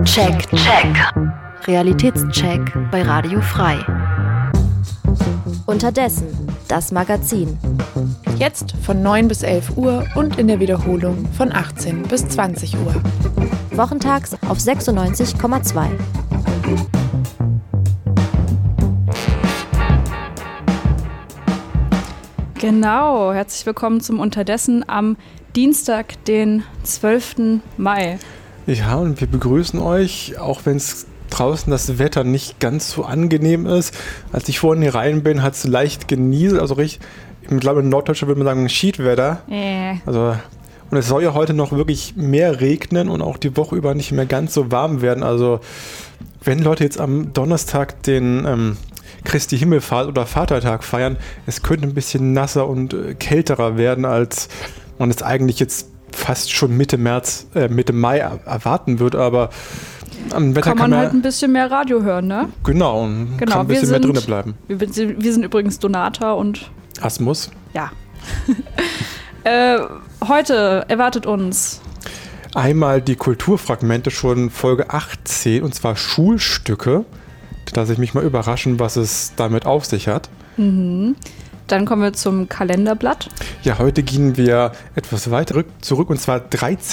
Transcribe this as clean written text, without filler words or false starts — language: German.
Realitätscheck bei Radio Frei. Unterdessen, das Magazin. Jetzt von 9 bis 11 Uhr und in der Wiederholung von 18 bis 20 Uhr. Wochentags auf 96,2. Genau, herzlich willkommen zum Unterdessen am Dienstag, den 12. Mai. Ja, und wir begrüßen euch, auch wenn es draußen das Wetter nicht ganz so angenehm ist. Als ich vorhin hier rein bin, hat es leicht genieselt, also richtig, ich glaube in Norddeutschland würde man sagen Schiedwetter. Also, und es soll ja heute noch wirklich mehr regnen und auch die Woche über nicht mehr ganz so warm werden. Also wenn Leute jetzt am Donnerstag den Christi Himmelfahrt oder Vatertag feiern, es könnte ein bisschen nasser und kälterer werden, als man es eigentlich jetzt fast schon Mitte Mai erwarten wird, aber am Wetter kann man halt ein bisschen mehr Radio hören, ne? Genau, und kann ein bisschen mehr drinnen bleiben. Wir sind übrigens Donata und Asmus. Ja. Heute erwartet uns einmal die Kulturfragmente, schon Folge 18, und zwar Schulstücke. Da lasse ich mich mal überraschen, was es damit auf sich hat. Mhm. Dann kommen wir zum Kalenderblatt. Ja, heute gehen wir etwas weiter zurück, und zwar 13